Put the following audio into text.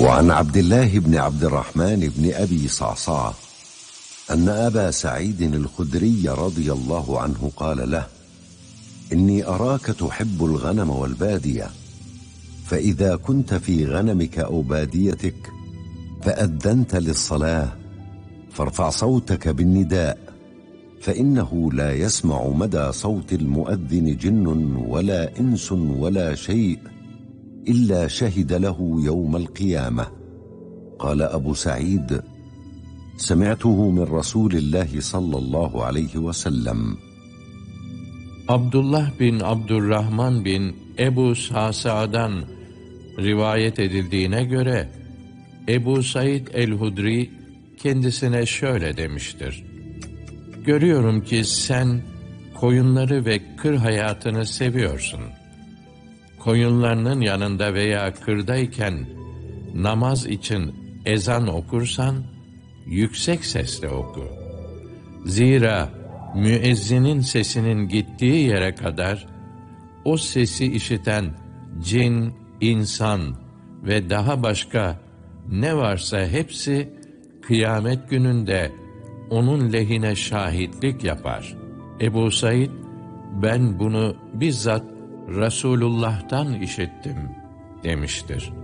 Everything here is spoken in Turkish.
وعن عبد الله بن عبد الرحمن بن أبي صعصعة أن أبا سعيد الخدري رضي الله عنه قال له: إني أراك تحب الغنم والبادية، فإذا كنت في غنمك أو باديتك فأذنت للصلاة فارفع صوتك بالنداء، فإنه لا يسمع مدى صوت المؤذن جن ولا إنس ولا شيء إلا شهد له يوم القيامة. قال أبو سعيد: سمعته من رسول الله صلى الله عليه وسلم. Abdullah bin Abdurrahman bin Ebu Sa'sa'dan rivayet edildiğine göre Ebu Said el-Hudri kendisine şöyle demiştir: Görüyorum ki sen koyunları ve kır hayatını seviyorsun. Koyunlarının yanında veya kırdayken namaz için ezan okursan yüksek sesle oku. Zira müezzinin sesinin gittiği yere kadar o sesi işiten cin, insan ve daha başka ne varsa hepsi kıyamet gününde onun lehine şahitlik yapar. Ebu Said, ben bunu bizzat Resulullah'tan işittim demiştir.